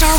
Star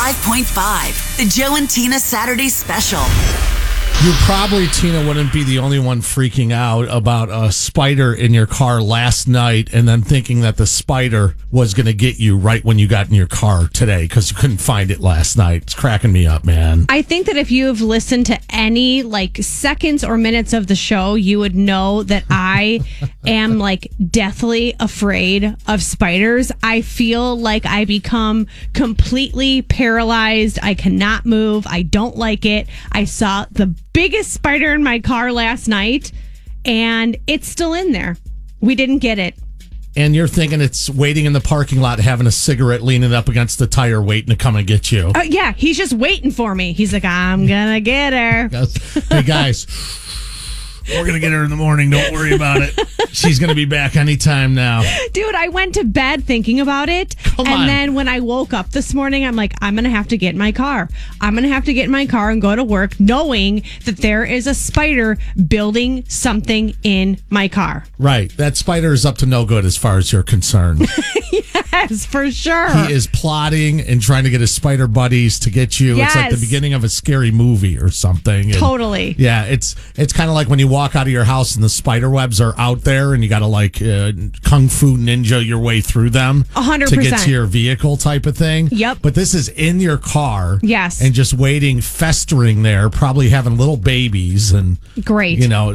105.5, the Joe and Tina Saturday Special. You probably, Tina, wouldn't be the only one freaking out about a spider in your car last night and then thinking that the spider was going to get you right when you got in your car today because you couldn't find it last night. It's cracking me up, man. I think that if you have listened to any seconds or minutes of the show, you would know that I am deathly afraid of spiders. I feel like I become completely paralyzed. I cannot move. I don't like it. I saw the biggest spider in my car last night, and it's still in there. We didn't get it. And you're thinking it's waiting in the parking lot, having a cigarette, leaning up against the tire, waiting to come and get you. Yeah, he's just waiting for me. He's like, I'm gonna get her. Hey, guys, we're going to get her in the morning. Don't worry about it. She's going to be back anytime now. Dude, I went to bed thinking about it. Come on. And then when I woke up this morning, I'm like, I'm going to have to get in my car. I'm going to have to get in my car and go to work knowing that there is a spider building something in my car. Right. That spider is up to no good as far as you're concerned. Yes, for sure. He is plotting and trying to get his spider buddies to get you. Yes. It's like the beginning of a scary movie or something. And totally. yeah, it's kind of like when you walk out of your house and the spider webs are out there and you got to kung fu ninja your way through them 100%. to get to your vehicle type of thing. Yep. But this is in your car. Yes. And just waiting, festering there, probably having little babies and great. You know,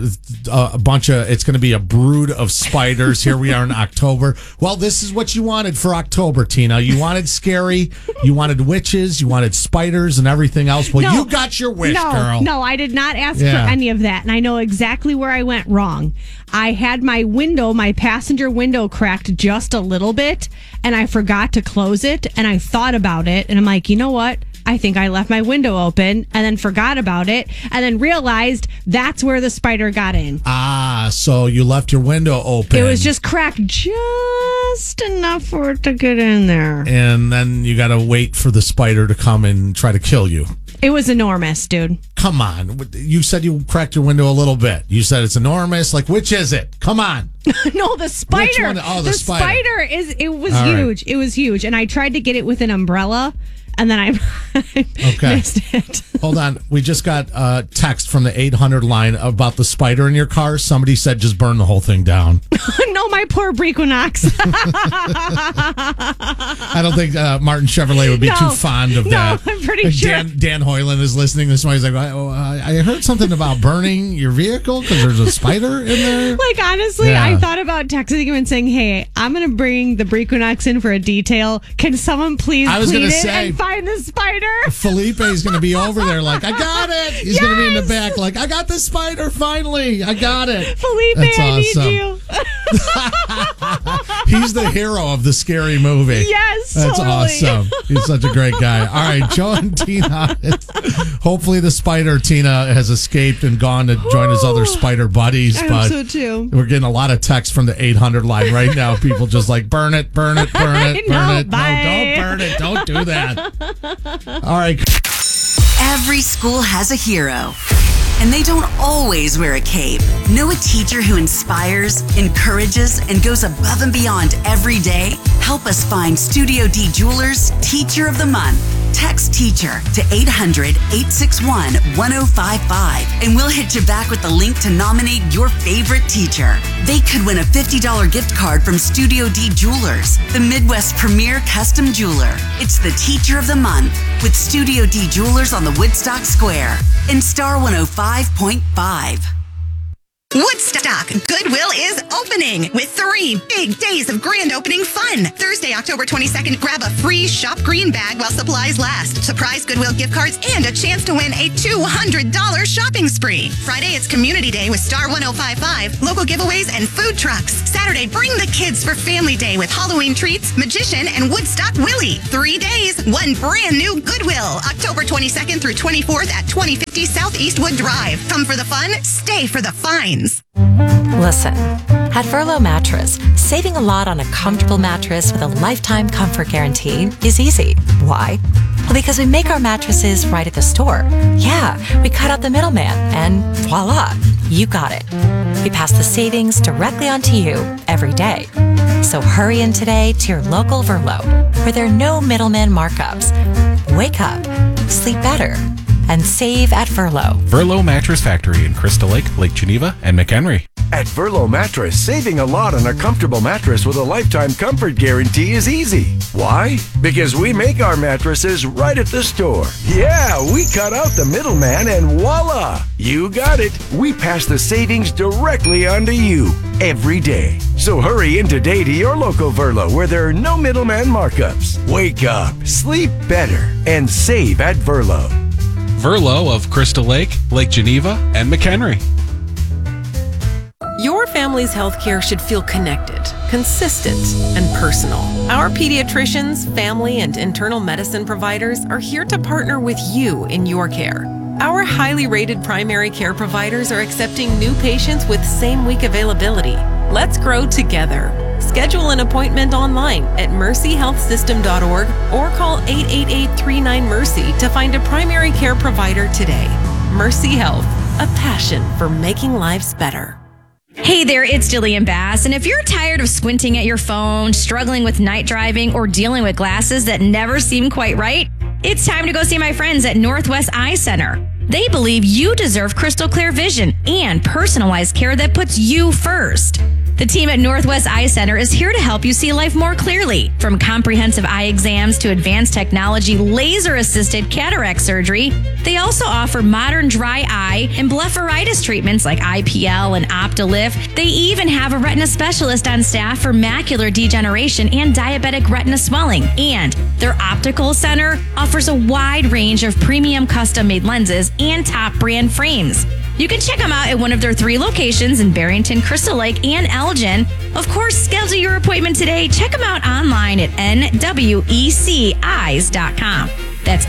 it's going to be a brood of spiders. Here we are in October. Well, this is what you wanted for October, Tina. You wanted scary, you wanted witches, you wanted spiders and everything else. Well, you got your wish, girl. No, I did not ask for any of that. And I know exactly where I went wrong. I had my passenger window cracked just a little bit, and I forgot to close it, and I thought about it, and I'm like, you know what? I think I left my window open and then forgot about it and then realized that's where the spider got in. Ah, so you left your window open. It was just cracked just enough for it to get in there. And then you got to wait for the spider to come and try to kill you. It was enormous, dude. Come on. You said you cracked your window a little bit. You said it's enormous. Like, which is it? Come on. No, the spider. Which one? Oh, the spider. It was huge. Right. It was huge. And I tried to get it with an umbrella. And then I missed it. Hold on. We just got a text from the 800 line about the spider in your car. Somebody said just burn the whole thing down. No, my poor Breakonax. I don't think Martin Chevrolet would be too fond of that. No, I'm pretty sure. Dan Hoyland is listening this morning. He's like, I heard something about burning your vehicle because there's a spider in there. Honestly, I thought about texting him and saying, hey, I'm going to bring the Breakonax in for a detail. Can someone please clean it and find the spider? Felipe is going to be over there like, I got it. He's going to be in the back like, I got the spider finally. I got it. Felipe, that's I awesome. need you. He's the hero of the scary movie. Yes, that's totally. Awesome. He's such a great guy. All right, Joe and Tina. Hopefully the spider, Tina, has escaped and gone to join his other spider buddies. I but hope so too. We're getting a lot of texts from the 800 line right now. People just like, burn it, burn it, burn it, burn it. Bye. No, don't burn it. Don't do that. All right. Every school has a hero, and they don't always wear a cape. Know a teacher who inspires, encourages, and goes above and beyond every day? Help us find Studio D Jewelers Teacher of the Month. Text teacher to 800-861-1055 and we'll hit you back with the link to nominate your favorite teacher. They could win a $50 gift card from Studio D Jewelers, the Midwest premier custom jeweler. It's the Teacher of the Month with Studio D Jewelers on the Woodstock Square in Star 105.5. Woodstock Goodwill is opening with 3 big days of grand opening fun. Thursday, October 22nd, grab a free Shop Green bag while supplies last. Surprise Goodwill gift cards and a chance to win a $200 shopping spree. Friday, it's Community Day with Star 105.5, local giveaways and food trucks. Saturday, bring the kids for Family Day with Halloween treats, Magician, and Woodstock Willie. 3 days, 1 brand new Goodwill. October 22nd through 24th at 2050 South Eastwood Drive. Come for the fun, stay for the fines. Listen, at Verlo Mattress, saving a lot on a comfortable mattress with a lifetime comfort guarantee is easy. Why? Well, because we make our mattresses right at the store. Yeah, we cut out the middleman, and voila, you got it. We pass the savings directly on to you every day. So hurry in today to your local Verlo, where there are no middleman markups. Wake up, sleep better, and save at Verlo. Verlo Mattress Factory in Crystal Lake, Lake Geneva, and McHenry. At Verlo Mattress, saving a lot on a comfortable mattress with a lifetime comfort guarantee is easy. Why? Because we make our mattresses right at the store. Yeah, we cut out the middleman and voila! You got it. We pass the savings directly onto you every day. So hurry in today to your local Verlo where there are no middleman markups. Wake up, sleep better, and save at Verlo. Verlo of Crystal Lake, Lake Geneva, and McHenry. Your family's healthcare should feel connected, consistent, and personal. Our pediatricians, family, and internal medicine providers are here to partner with you in your care. Our highly rated primary care providers are accepting new patients with same-week availability. Let's grow together. Schedule an appointment online at mercyhealthsystem.org or call 888-39-MERCY to find a primary care provider today. Mercy Health, a passion for making lives better. Hey there, it's Jillian Bass, and if you're tired of squinting at your phone, struggling with night driving, or dealing with glasses that never seem quite right, it's time to go see my friends at Northwest Eye Center. They believe you deserve crystal clear vision and personalized care that puts you first. The team at Northwest Eye Center is here to help you see life more clearly. From comprehensive eye exams to advanced technology, laser-assisted cataract surgery, they also offer modern dry eye and blepharitis treatments like IPL and Optilift. They even have a retina specialist on staff for macular degeneration and diabetic retina swelling. And their optical center offers a wide range of premium custom-made lenses and top brand frames. You can check them out at one of their 3 locations in Barrington, Crystal Lake, and Elgin. Of course, schedule your appointment today. Check them out online at nweceyes.com. That's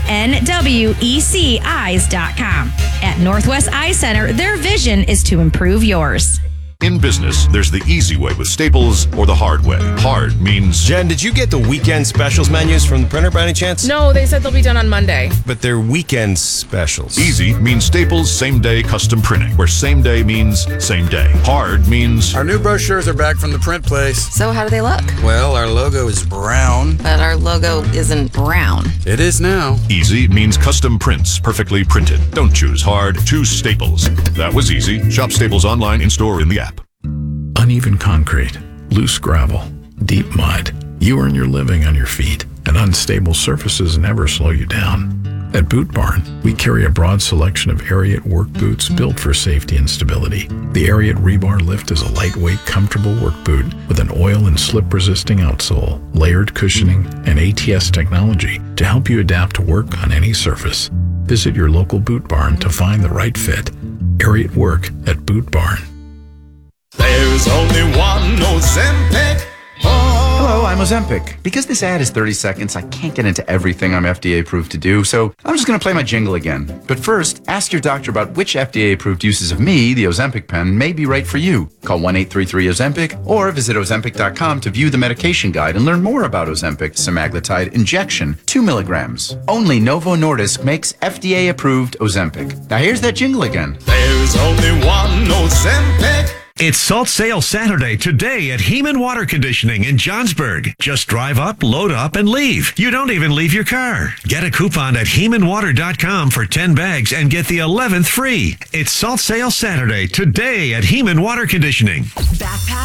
nweceyes.com. At Northwest Eye Center, their vision is to improve yours. In business, there's the easy way with Staples or the hard way. Hard means... Jen, did you get the weekend specials menus from the printer by any chance? No, they said they'll be done on Monday. But they're weekend specials. Easy means Staples same-day custom printing, where same day means same day. Hard means... Our new brochures are back from the print place. So how do they look? Well, our logo is brown. But our logo isn't brown. It is now. Easy means custom prints, perfectly printed. Don't choose hard, choose Staples. That was easy. Shop Staples online, in-store, in the app. Uneven concrete, loose gravel, deep mud. You earn your living on your feet, and unstable surfaces never slow you down. At Boot Barn, we carry a broad selection of Ariat work boots built for safety and stability. The Ariat Rebar Lift is a lightweight, comfortable work boot with an oil and slip-resisting outsole, layered cushioning, and ATS technology to help you adapt to work on any surface. Visit your local Boot Barn to find the right fit. Ariat Work at Boot Barn. There's only one Ozempic. Hello, I'm Ozempic. Because this ad is 30 seconds, I can't get into everything I'm FDA approved to do, so I'm just going to play my jingle again. But first, ask your doctor about which FDA approved uses of me, the Ozempic pen, may be right for you. Call 1-833-OZEMPIC or visit Ozempic.com to view the medication guide and learn more about Ozempic semaglutide injection, 2 milligrams. Only Novo Nordisk makes FDA approved Ozempic. Now here's that jingle again. There's only one Ozempic. It's Salt Sale Saturday today at Heeman Water Conditioning in Johnsburg. Just drive up, load up, and leave. You don't even leave your car. Get a coupon at HeemanWater.com for 10 bags and get the 11th free. It's Salt Sale Saturday today at Heeman Water Conditioning.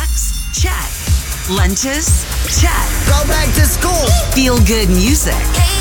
Backpacks? Check. Lunches? Check. Go back to school. Feel good music?